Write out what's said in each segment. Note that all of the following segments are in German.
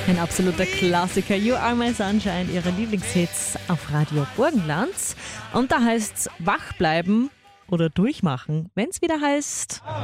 Ein absoluter Klassiker. You Are My Sunshine, ihre Lieblingshits auf Radio Burgenland. Und da heißt's wach bleiben oder durchmachen, wenn es wieder heißt... Immer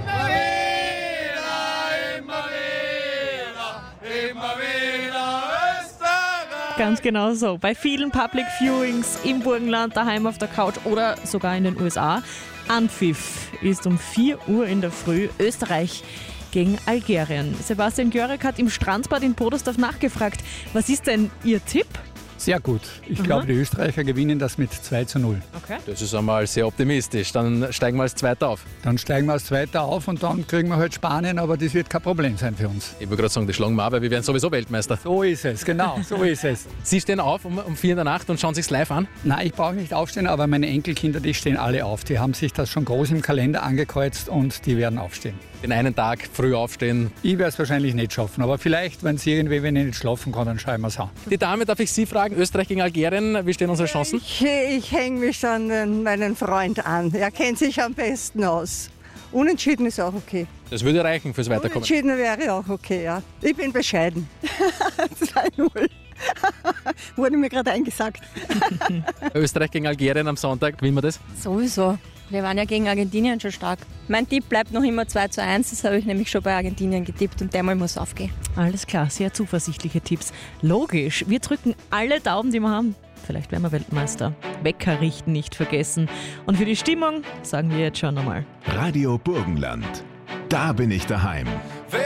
wieder, immer wieder, immer wieder Österreich. Ganz genau so. Bei vielen Public Viewings im Burgenland, daheim auf der Couch oder sogar in den USA. Anpfiff ist um 4 Uhr in der Früh. Österreich gegen Algerien. Sebastian Görek hat im Strandbad in Podersdorf nachgefragt. Was ist denn Ihr Tipp? Sehr gut. Ich glaube, die Österreicher gewinnen das mit 2:0. Okay. Das ist einmal sehr optimistisch. Dann steigen wir als Zweiter auf. Dann steigen wir als Zweiter auf und dann kriegen wir halt Spanien, aber das wird kein Problem sein für uns. Ich wollte gerade sagen, die schlagen wir auch, weil wir werden sowieso Weltmeister. So ist es, genau, so ist es. Sie stehen auf um 4 in der Nacht und schauen sich's live an? Nein, ich brauche nicht aufstehen, aber meine Enkelkinder, die stehen alle auf. Die haben sich das schon groß im Kalender angekreuzt und die werden aufstehen. Den einen Tag früh aufstehen. Ich werde es wahrscheinlich nicht schaffen, aber vielleicht, wenn wenn ich nicht schlafen kann, dann schauen wir es an. Die Dame, darf ich Sie fragen, Österreich gegen Algerien, wie stehen unsere Chancen? Ich hänge mich an meinen Freund an. Er kennt sich am besten aus. Unentschieden ist auch okay. Das würde reichen fürs Weiterkommen. Unentschieden wäre auch okay, ja. Ich bin bescheiden. 2:0. Wurde mir gerade eingesagt. Österreich gegen Algerien am Sonntag, gewinnen wir das? Sowieso. Wir waren ja gegen Argentinien schon stark. Mein Tipp bleibt noch immer 2:1. Das habe ich nämlich schon bei Argentinien getippt und dermal muss aufgehen. Alles klar, sehr zuversichtliche Tipps. Logisch, wir drücken alle Daumen, die wir haben. Vielleicht werden wir Weltmeister. Wecker richten nicht vergessen. Und für die Stimmung sagen wir jetzt schon einmal. Radio Burgenland. Da bin ich daheim.